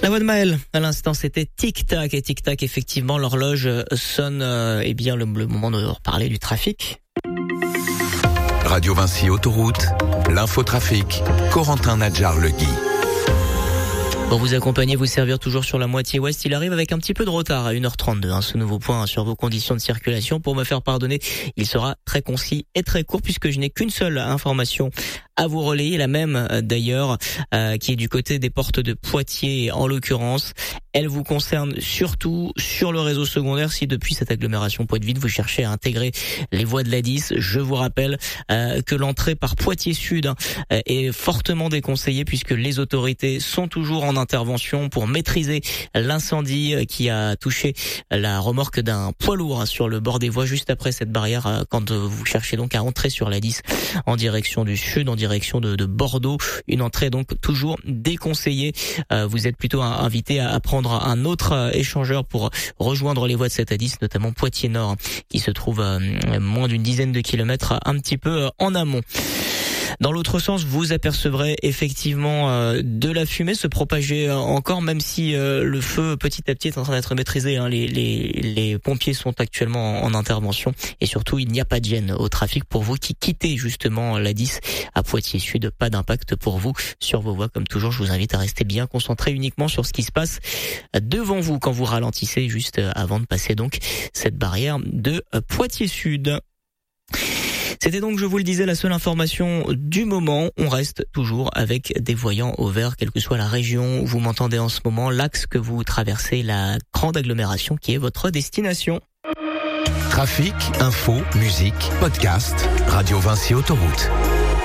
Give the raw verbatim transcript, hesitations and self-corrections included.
La voix de Maël, à l'instant, c'était tic-tac et tic-tac, effectivement, l'horloge sonne, euh, eh bien, le, le moment de reparler du trafic. Radio Vinci Autoroute, l'infotrafic, Corentin Nadjar-Legui. Pour vous accompagner, vous servir toujours sur la moitié ouest, il arrive avec un petit peu de retard à une heure trente-deux, hein, ce nouveau point sur vos conditions de circulation. Pour me faire pardonner, il sera très concis et très court puisque je n'ai qu'une seule information à vous relayer, la même d'ailleurs, euh, qui est du côté des portes de Poitiers en l'occurrence. Elle vous concerne surtout sur le réseau secondaire. Si depuis cette agglomération Poiteville, vous cherchez à intégrer les voies de l'A dix, je vous rappelle euh, que l'entrée par Poitiers Sud hein, est fortement déconseillée puisque les autorités sont toujours en intervention pour maîtriser l'incendie qui a touché la remorque d'un poids lourd sur le bord des voies juste après cette barrière quand vous cherchez donc à entrer sur l'A dix en direction du sud, en direction de, de Bordeaux. Une entrée donc toujours déconseillée. Euh, vous êtes plutôt invité à prendre un autre échangeur pour rejoindre les voies de cette A dix, notamment Poitiers Nord, qui se trouve à moins d'une dizaine de kilomètres un petit peu en amont. Dans l'autre sens, vous apercevrez effectivement euh, de la fumée se propager euh, encore, même si euh, le feu petit à petit est en train d'être maîtrisé. Hein. Les, les, les pompiers sont actuellement en, en intervention et surtout il n'y a pas de gêne au trafic pour vous qui quittez justement l'A dix à Poitiers Sud. Pas d'impact pour vous sur vos voies. Comme toujours, je vous invite à rester bien concentré uniquement sur ce qui se passe devant vous quand vous ralentissez juste avant de passer donc cette barrière de Poitiers Sud. C'était donc, je vous le disais, la seule information du moment. On reste toujours avec des voyants au vert, quelle que soit la région où vous m'entendez en ce moment, l'axe que vous traversez, la grande agglomération qui est votre destination. Trafic, info, musique, podcast, Radio Vinci Autoroute.